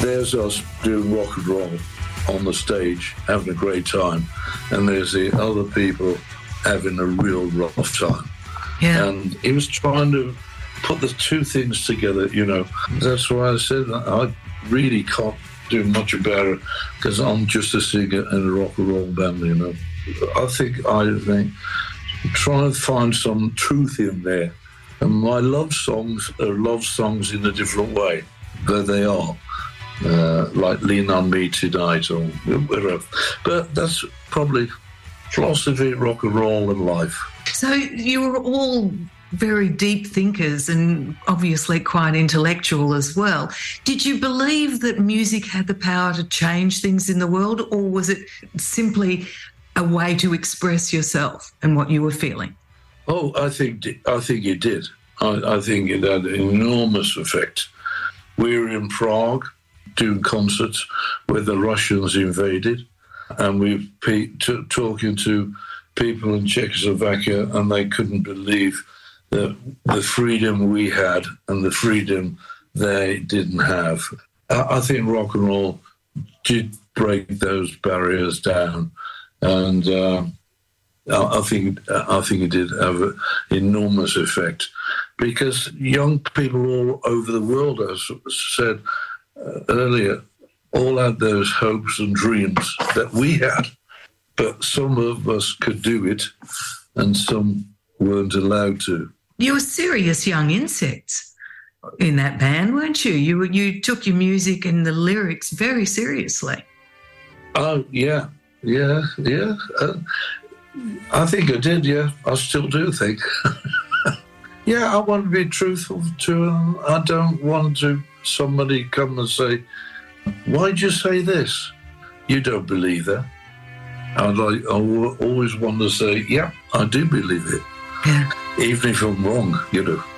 there's us doing rock and roll on the stage, having a great time, and there's the other people having a real rough time. Yeah. And he was trying to put the two things together, you know. That's why I said I really can't do much about it, because I'm just a singer in a rock and roll band, you know. I think trying to find some truth in there. And my love songs are love songs in a different way. There they are. Like Lean on Me Tonight or whatever. But that's probably philosophy, rock and roll and life. So you were all very deep thinkers and obviously quite intellectual as well. Did you believe that music had the power to change things in the world, or was it simply a way to express yourself and what you were feeling? Oh, I think it did. I think it had an enormous effect. We were in Prague doing concerts where the Russians invaded, and we were talking to people in Czechoslovakia, and they couldn't believe the freedom we had and the freedom they didn't have. I think rock and roll did break those barriers down, and I think it did have an enormous effect, because young people all over the world, as I said earlier, all had those hopes and dreams that we had, but some of us could do it and some weren't allowed to. You were serious young insects in that band, weren't you? You took your music and the lyrics very seriously. Oh, yeah. I think I did, yeah. I still do think. Yeah, I want to be truthful to them. I don't want somebody come and say, why'd you say this? You don't believe that. I always want to say, yeah, I do believe it. Yeah. Even if I'm wrong, you know.